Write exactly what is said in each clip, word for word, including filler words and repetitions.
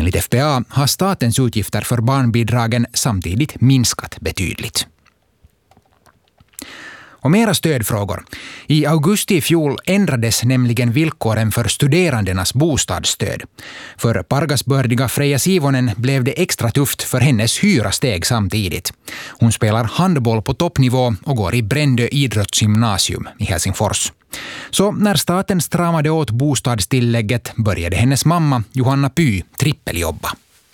Enligt F P A har statens utgifter för barnbidragen samtidigt minskat betydligt. Och mera stödfrågor. I augusti i fjol ändrades nämligen villkoren för studerandenas bostadsstöd. För Pargasbördiga Freja Sivonen blev det extra tufft för hennes hyra steg samtidigt. Hon spelar handboll på toppnivå och går i Brändö idrottsgymnasium i Helsingfors. Så när staten stramade åt bostadstillägget började hennes mamma Johanna Py trippeljobba.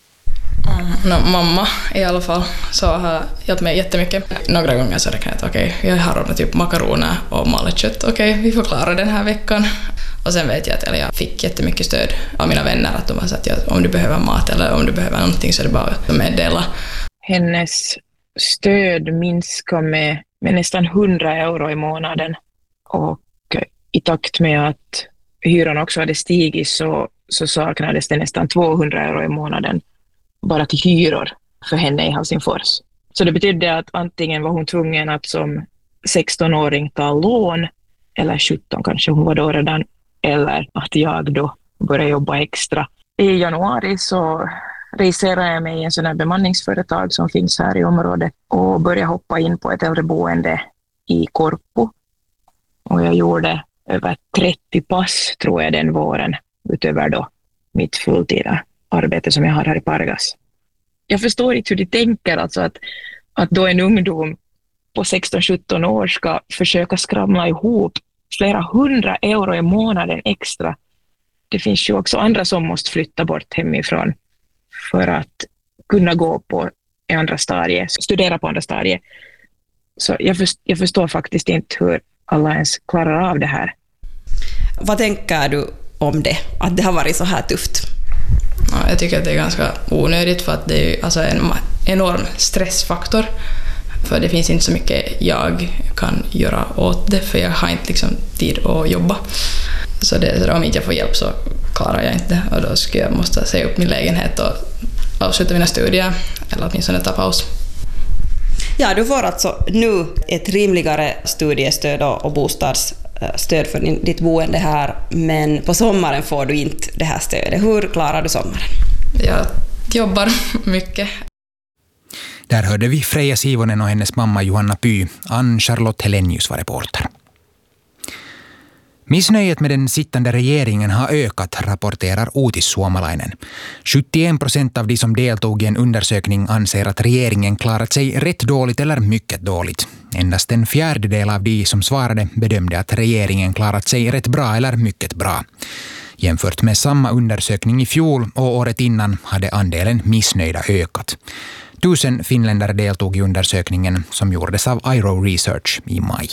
No, mamma i alla fall så har hjälpt mig jättemycket. Några gånger så räknar jag att okej, okay, jag har ordnat typ makaroner och malet kött. Okej, okay, vi får klara den här veckan. Och sen vet jag att eller jag fick jättemycket stöd av mina vänner att de har sagt att om du behöver mat eller om du behöver någonting så är det bara att meddela. Hennes stöd minskar med, med nästan hundra euro i månaden och i takt med att hyran också hade stigit så, så saknades det nästan tvåhundra euro i månaden bara till hyror för henne i Helsingfors. Så det betydde att antingen var hon tvungen att som sexton-åring ta lån, eller sjutton kanske hon var då redan, eller att jag då började jobba extra. I januari så registrerade jag mig i en sån här bemanningsföretag som finns här i området och började hoppa in på ett äldreboende i Korpo. Och jag gjorde över trettio pass tror jag den våren utöver då mitt fulltida arbete som jag har här i Pargas. Jag förstår inte hur de tänker alltså att, att då en ungdom på sexton sjutton år ska försöka skramla ihop flera hundra euro i månaden extra. Det finns ju också andra som måste flytta bort hemifrån för att kunna gå på andra stadier, studera på andra stadier. Så jag, först, jag förstår faktiskt inte hur alla ens klarar av det här. Vad tänker du om det, att det har varit så här tufft? Ja, jag tycker att det är ganska onödigt för att det är alltså en enorm stressfaktor. För det finns inte så mycket jag kan göra åt det för jag har inte liksom tid att jobba. Så, det, så om inte jag får hjälp så klarar jag inte och då skulle jag måste säga upp min lägenhet och avsluta mina studier eller åtminstone ta paus. Ja, du får alltså nu ett rimligare studiestöd och bostadsstöd för ditt boende här, men på sommaren får du inte det här stödet. Hur klarar du sommaren? Jag jobbar mycket. Där hörde vi Freja Sivonen och hennes mamma Johanna Py. Ann-Charlotte Helenius var reporter. Missnöjet med den sittande regeringen har ökat, rapporterar Uutis Suomalainen. sjuttioen procent av de som deltog i en undersökning anser att regeringen klarat sig rätt dåligt eller mycket dåligt. Endast en fjärdedel av de som svarade bedömde att regeringen klarat sig rätt bra eller mycket bra. Jämfört med samma undersökning i fjol och året innan hade andelen missnöjda ökat. Tusen finländare deltog i undersökningen som gjordes av I R O Research i maj.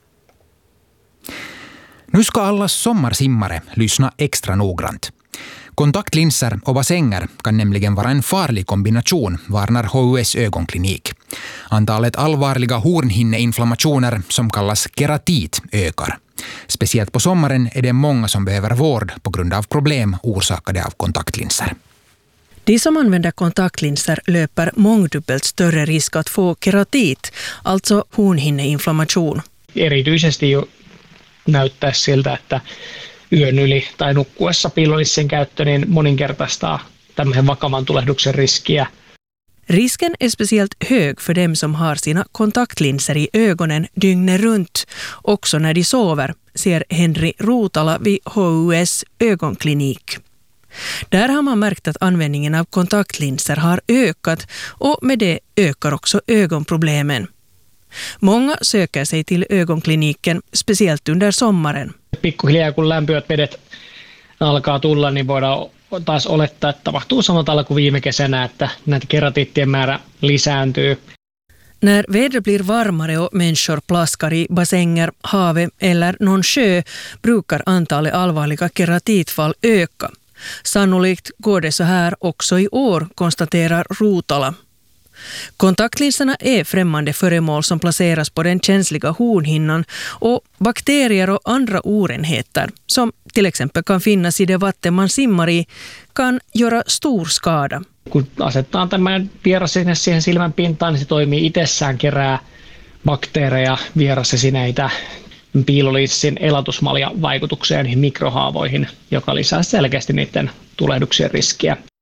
Nu ska alla sommarsimmare lyssna extra noggrant. Kontaktlinser och bassänger kan nämligen vara en farlig kombination, varnar H U S ögonklinik. Antalet allvarliga hornhinneinflammationer som kallas keratit ökar. Speciellt på sommaren är det många som behöver vård på grund av problem orsakade av kontaktlinser. De som använder kontaktlinser löper mångdubbelt större risk att få keratit, alltså hornhinneinflammation. Erityisesti jo näyttäisi siltä, että yön yli tai nukkuessa piilolinssien käyttö niin moninkertaistaa tämmöisen vakavan tulehduksen riskiä. Risken är speciellt hög för dem som har sina kontaktlinser i ögonen dygnet runt, också när de sover, säger Henri Ruutala vid H U S ögonklinik. Där har man märkt att användningen av kontaktlinser har ökat och med det ökar också ögonproblemen. Många söker sig till ögonkliniken, speciellt under sommaren. Pikkuhiljaa kun lämpöät vedet alkaa tulla, niin voidaan taas olettaa, että tapahtuu samalla tavalla kuin viime kesänä, että näitä keratiittien määrä lisääntyy. När vädret blir varmare och människor plaskar i bassänger, havet eller någon sjö brukar antalet allvarliga keratitfall öka. Sannolikt går det så här också i år, konstaterar Ruutala. Kontaktlinserna är främmande föremål som placeras på den känsliga hornhinnan och bakterier och andra orenheter, som till exempel kan finnas i det vatten man simmar i, kan göra stor skada. Kun asettaa tämän vierasesine siihen silmän pintaan, niin se toimii itsessään, kerää bakteereja, vierasesineitä piilolinssin elatusmalja vaikutukseen niihin mikrohaavoihin, joka lisää selkeästi niiden tulehduksien riskiä.